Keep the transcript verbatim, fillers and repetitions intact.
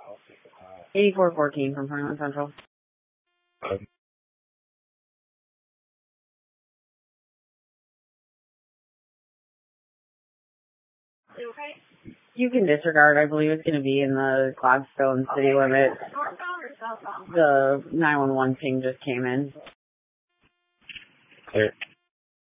eighty-four fourteen from Franklin Central. Um, You can disregard. I believe it's going to be in the Gladstone city limit. The nine one one ping just came in. clear.